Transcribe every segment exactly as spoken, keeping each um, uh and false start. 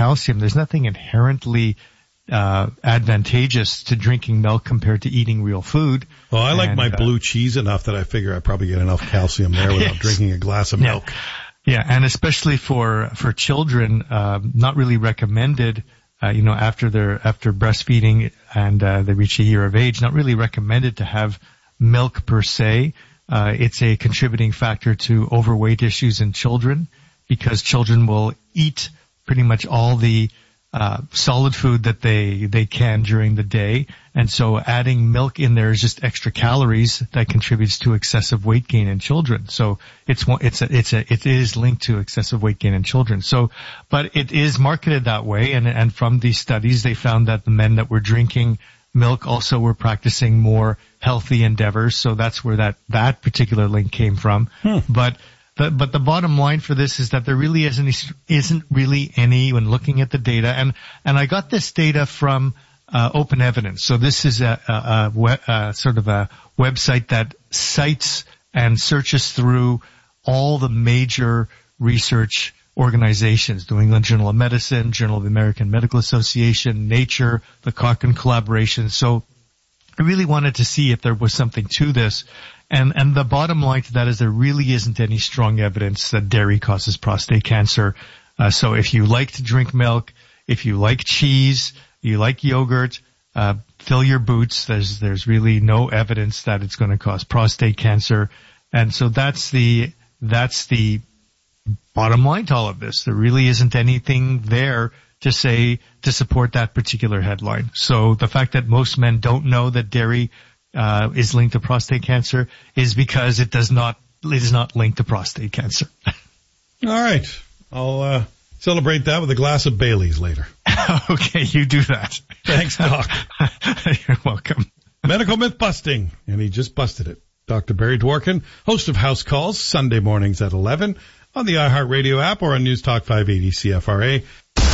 calcium. There's nothing inherently uh advantageous to drinking milk compared to eating real food. Well, I like and, my uh, blue cheese enough that I figure I probably get enough calcium there without yes. drinking a glass of milk. Yeah, yeah, and especially for for children, uh, not really recommended. Uh, you know, after their after breastfeeding and uh, they reach a year of age, not really recommended to have milk per se. Uh, it's a contributing factor to overweight issues in children because children will eat pretty much all the Uh, solid food that they, they can during the day. And so adding milk in there is just extra calories that contributes to excessive weight gain in children. So it's one, it's a, it's a, it is linked to excessive weight gain in children. So, but it is marketed that way. And, and from these studies, they found that the men that were drinking milk also were practicing more healthy endeavors. So that's where that, that particular link came from. Hmm. But The, but the bottom line for this is that there really isn't, isn't really any when looking at the data. And, and I got this data from, uh, Open Evidence. So this is a, a, a, web, a sort of a website that cites and searches through all the major research organizations, New England Journal of Medicine, Journal of the American Medical Association, Nature, the Cochrane Collaboration. So I really wanted to see if there was something to this. And, and the bottom line to that is there really isn't any strong evidence that dairy causes prostate cancer. Uh, so if you like to drink milk, if you like cheese, you like yogurt, uh, fill your boots. There's, there's really no evidence that it's going to cause prostate cancer. And so that's the, that's the bottom line to all of this. There really isn't anything there to say, to support that particular headline. So the fact that most men don't know that dairy Uh, is linked to prostate cancer is because it does not, it is not linked to prostate cancer. All right. I'll, uh, celebrate that with a glass of Bailey's later. Okay, you do that. Thanks, Doc. You're welcome. Medical myth busting, and he just busted it. Doctor Barry Dworkin, host of House Calls, Sunday mornings at eleven on the iHeartRadio app or on News Talk five eighty C F R A.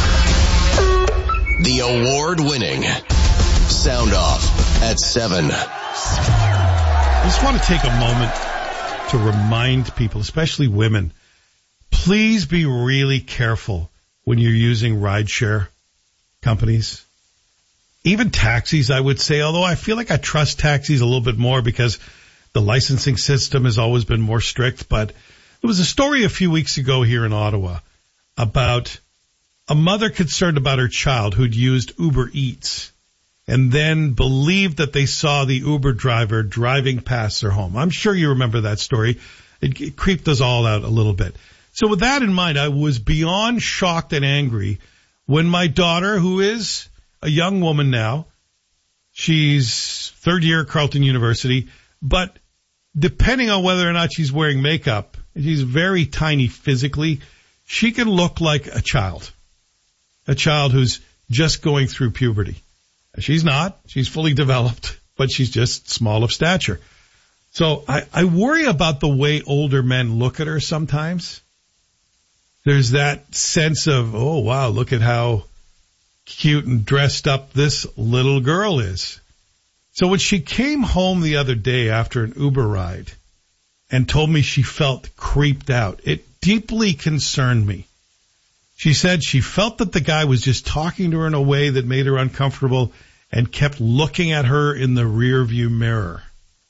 The award-winning Sound Off at seven. I just want to take a moment to remind people, especially women, please be really careful when you're using rideshare companies. Even taxis, I would say, although I feel like I trust taxis a little bit more because the licensing system has always been more strict. But there was a story a few weeks ago here in Ottawa about a mother concerned about her child who'd used Uber Eats and then believed that they saw the Uber driver driving past their home. I'm sure you remember that story. It, it creeped us all out a little bit. So with that in mind, I was beyond shocked and angry when my daughter, who is a young woman now, she's third year at Carleton University, but depending on whether or not she's wearing makeup, she's very tiny physically, she can look like a child, a child who's just going through puberty. She's not. She's fully developed, but she's just small of stature. So I, I worry about the way older men look at her sometimes. There's that sense of, oh, wow, look at how cute and dressed up this little girl is. So when she came home the other day after an Uber ride and told me she felt creeped out, it deeply concerned me. She said she felt that the guy was just talking to her in a way that made her uncomfortable and kept looking at her in the rearview mirror.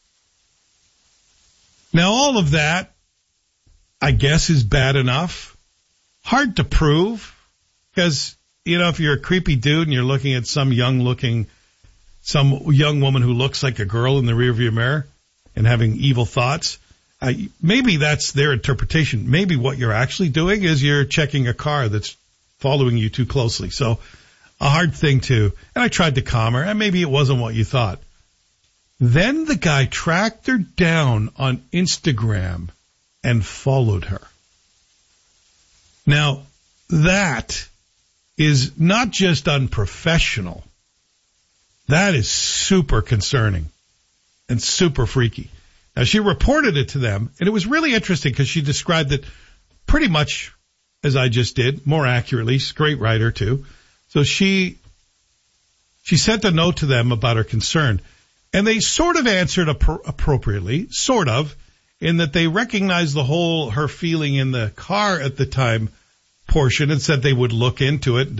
Now, all of that, I guess, is bad enough. Hard to prove because, you know, if you're a creepy dude and you're looking at some young-looking, some young woman who looks like a girl in the rearview mirror and having evil thoughts, Uh, maybe that's their interpretation. Maybe what you're actually doing is you're checking a car that's following you too closely. So a hard thing to, and I tried to calm her, and maybe it wasn't what you thought. Then the guy tracked her down on Instagram and followed her. Now, that is not just unprofessional. That is super concerning and super freaky. Now, she reported it to them, and it was really interesting because she described it pretty much as I just did, more accurately. She's a great writer, too. So she she sent a note to them about her concern, and they sort of answered appro- appropriately, sort of, in that they recognized the whole her feeling in the car at the time portion and said they would look into it